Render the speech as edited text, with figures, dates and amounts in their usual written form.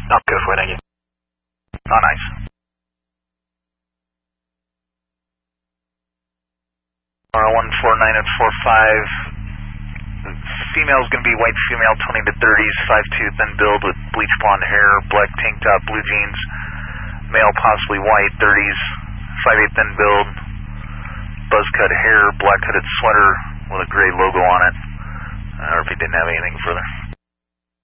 I'll go for it, thank you. Oh, nice. R149 and 45. Female's going to be white female, 20 to 30s, 5'2", thin build with bleach blonde hair, black tank top, blue jeans. Male possibly white, 30s, 5'8" thin build, buzz cut hair, black hooded sweater with a gray logo on it. Or if he didn't have anything further.